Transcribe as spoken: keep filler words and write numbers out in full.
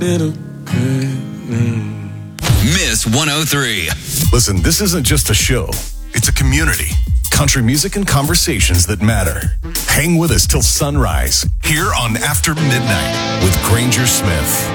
Little Miss one oh three. Listen, this isn't just a show. It's a community. Country music and conversations that matter. Hang with us till sunrise here on After Midnight with Granger Smith.